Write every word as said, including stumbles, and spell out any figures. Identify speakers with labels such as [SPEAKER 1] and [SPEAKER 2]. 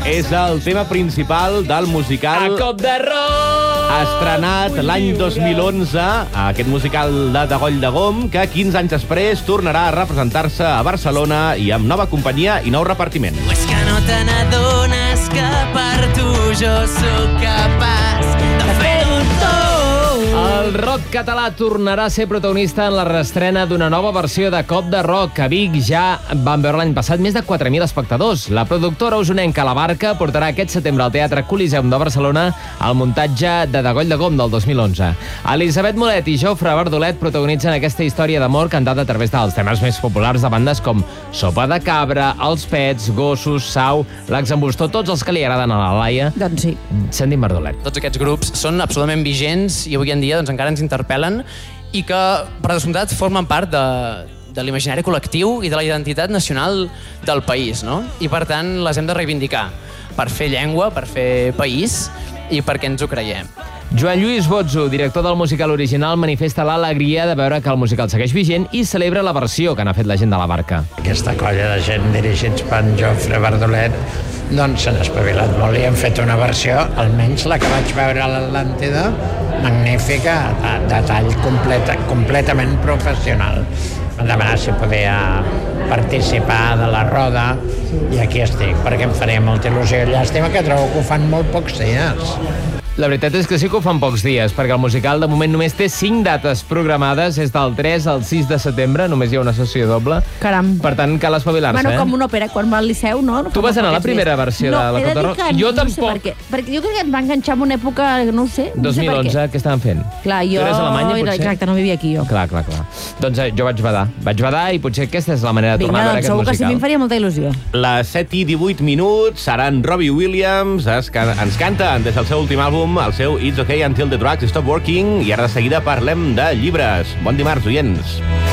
[SPEAKER 1] és el tema principal del musical
[SPEAKER 2] A cop de roc!
[SPEAKER 1] estrenat l'any dos mil onze, aquest musical de Degoll de Gom, que quinze anys després tornarà a representar-se a Barcelona i amb nova companyia i nou repartiment.
[SPEAKER 3] O és que no te n'adones que per tu jo sóc capaç de fer-ho tot?
[SPEAKER 2] El rock català tornarà a ser protagonista en la reestrena d'una nova versió de Cop de Rock. A Vic ja van veure l'any passat més de quatre mil espectadors. La productora usonenca La Barca portarà aquest setembre al Teatre Coliseum de Barcelona el muntatge de Degoll de Gom del dos mil onze. Elisabet Molet i Jofre Bardolet protagonitzen aquesta història d'amor cantada a través dels temes més populars de bandes com Sopa de Cabra, Els Pets, Gossos, Sau, L'Exambustó, tots els que li agraden a la Laia.
[SPEAKER 4] Doncs sí.
[SPEAKER 2] Sentim Bardolet.
[SPEAKER 5] Tots aquests grups són absolutament vigents i avui en dia doncs, encara ens interpel·len i que, per descomptat, formen part de, de l'imaginari col·lectiu i de la identitat nacional del país, no? I, per tant, les hem de reivindicar per fer llengua, per fer país i perquè ens ho creiem.
[SPEAKER 2] Joan Lluís Botzo, director del musical original, manifesta l'alegria de veure que el musical segueix vigent i celebra la versió que n'ha fet la gent de La Barca.
[SPEAKER 6] Aquesta colla de gent dirigits per en Jofre Bardolet doncs s'han espavilat molt i han fet una versió, almenys la que vaig veure a l'Atlàntida, magnífica, de, de tall completa, completament professional. Em demanava si podia participar de la roda i aquí estic, perquè em faria molta il·lusió. Llàstima que trobo que ho fan molt pocs dies.
[SPEAKER 2] La veritat és que sí que ho fan pocs dies, perquè el musical de moment només té cinc dates programades, és del tres al sis de setembre, només hi ha una sessió doble.
[SPEAKER 4] Caram.
[SPEAKER 2] Per tant, cal espavilar-se,
[SPEAKER 4] Bueno,
[SPEAKER 2] eh?
[SPEAKER 4] com una òpera, quan va al Liceu, no? no
[SPEAKER 2] Tu vas anar a la primera versió
[SPEAKER 4] no,
[SPEAKER 2] de la Cop de Rock? Jo
[SPEAKER 4] no
[SPEAKER 2] tampoc.
[SPEAKER 4] Sé per què. Perquè jo crec que et va enganxar en una època, no ho sé, no
[SPEAKER 2] dos mil onze,
[SPEAKER 4] sé per què.
[SPEAKER 2] què estaven fent?
[SPEAKER 4] Clar, jo...
[SPEAKER 2] Tu eres a Alemanya,
[SPEAKER 4] era,
[SPEAKER 2] potser?
[SPEAKER 4] exacte, no vivia aquí, jo.
[SPEAKER 2] Clar, clar, clar. Doncs eh, jo vaig badar. Vaig badar i potser aquesta és la manera de
[SPEAKER 4] Vinga,
[SPEAKER 2] tornar a veure
[SPEAKER 4] doncs
[SPEAKER 2] aquest
[SPEAKER 4] segur que sí, a mi
[SPEAKER 2] musical.
[SPEAKER 4] em faria molta il·lusió.
[SPEAKER 1] Les set i divuit minuts seran Robbie Williams, es, ens canten des del seu últim àlbum, el seu It's Okay Until the Drugs Stop Working, i ara de seguida parlem de llibres. Bon dimarts, oients.